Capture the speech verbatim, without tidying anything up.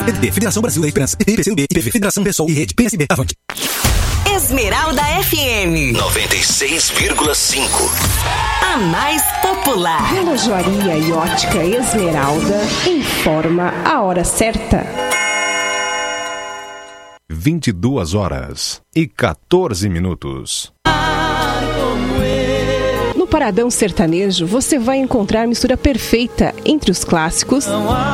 P T B, Federação Brasil da Esperança, P T, P C B, I P V, Federação Pessoal e Rede P S B. Avante. Esmeralda F M noventa e seis vírgula cinco. A mais popular. Relojoaria e ótica Esmeralda informa a hora certa. vinte e duas horas e quatorze minutos. No Paradão Sertanejo, você vai encontrar a mistura perfeita entre os clássicos